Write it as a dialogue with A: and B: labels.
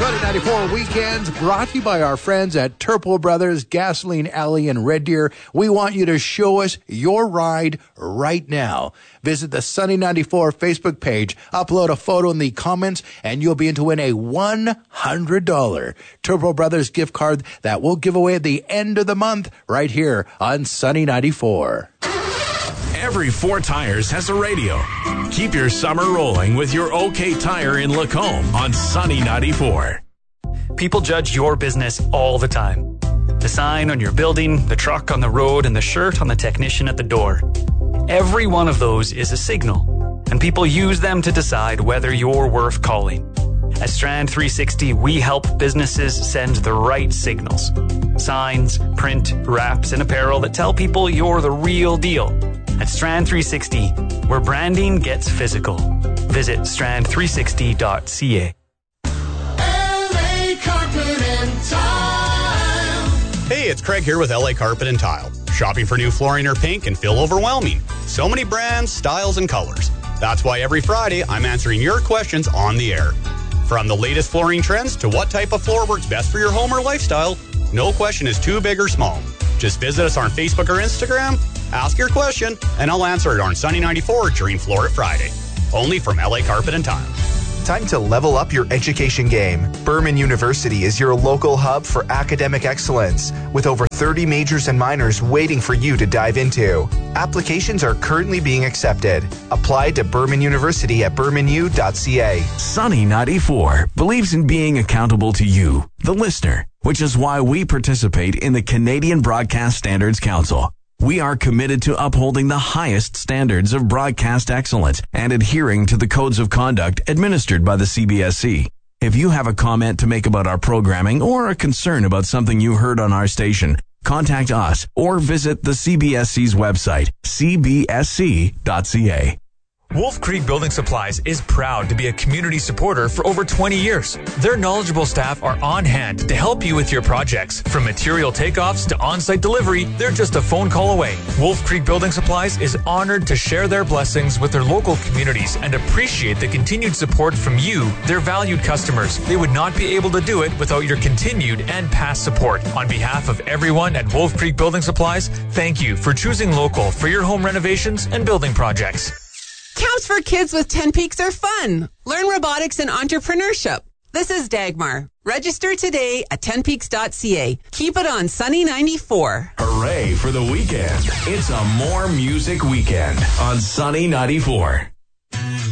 A: Sunny 94 Weekends brought to you by our friends at Turple Brothers Gasoline Alley in Red Deer. We want you to show us your ride right now. Visit the Sunny 94 Facebook page, upload a photo in the comments, and you'll be in to win a $100 Turple Brothers gift card that we'll give away at the end of the month right here on Sunny 94.
B: Every 4 Tires has a radio. Keep your summer rolling with your OK Tire in Lacombe on Sunny 94.
C: People judge your business all the time. The sign on your building, the truck on the road, and the shirt on the technician at the door. Every one of those is a signal, and people use them to decide whether you're worth calling. At Strand 360, we help businesses send the right signals. Signs, print, wraps, and apparel that tell people you're the real deal. At Strand 360, where branding gets physical. Visit strand360.ca.
D: LA Carpet and Tile.
E: Hey, it's Craig here with LA Carpet and Tile. Shopping for new flooring or paint can feel overwhelming. So many brands, styles, and colors. That's why every Friday I'm answering your questions on the air. From the latest flooring trends to what type of floor works best for your home or lifestyle, no question is too big or small. Just visit us on Facebook or Instagram, ask your question, and I'll answer it on Sunny 94 during Floor It Friday. Only from LA Carpet and Tile.
F: Time to level up your education game. Berman University is your local hub for academic excellence, with over 30 majors and minors waiting for you to dive into. Applications are currently being accepted. Apply to Berman University at bermanu.ca.
B: Sunny 94 believes in being accountable to you, the listener, which is why we participate in the Canadian Broadcast Standards Council. We are committed to upholding the highest standards of broadcast excellence and adhering to the codes of conduct administered by the CBSC. If you have a comment to make about our programming or a concern about something you heard on our station, contact us or visit the CBSC's website, cbsc.ca.
G: Wolf Creek Building Supplies is proud to be a community supporter for over 20 years. Their knowledgeable staff are on hand to help you with your projects. From material takeoffs to on-site delivery, they're just a phone call away. Wolf Creek Building Supplies is honored to share their blessings with their local communities and appreciate the continued support from you, their valued customers. They would not be able to do it without your continued and past support. On behalf of everyone at Wolf Creek Building Supplies, thank you for choosing local for your home renovations and building projects.
H: Camps for kids with 10 Peaks are fun. Learn robotics and entrepreneurship. This is Dagmar. Register today at 10peaks.ca. Keep it on Sunny 94.
B: Hooray for the weekend. It's a more music weekend on Sunny 94.